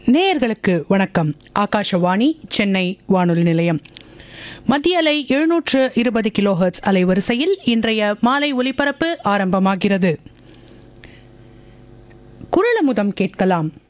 நேயர்களுக்கு வணக்கம். ஆகாஷவாணி சென்னை வானொலி நிலையம் மத்திய அலை 720 கிலோஹெர்ட்ஸ் அலைவரிசையில் இன்றைய மாலை ஒலிபரப்பு ஆரம்பமாகிறது. குரலமுதம் கேட்கலாம்.